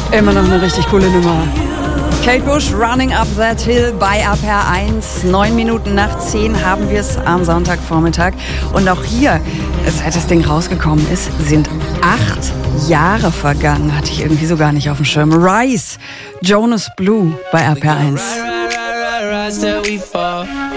Immer noch eine richtig coole Nummer. Kate Bush, Running Up That Hill bei APR1. 9 Minuten nach 10 haben wir es am Sonntagvormittag. Und auch hier, seit das Ding rausgekommen ist, sind 8 Jahre vergangen. Hatte ich irgendwie so gar nicht auf dem Schirm. Rise, Jonas Blue bei APR1.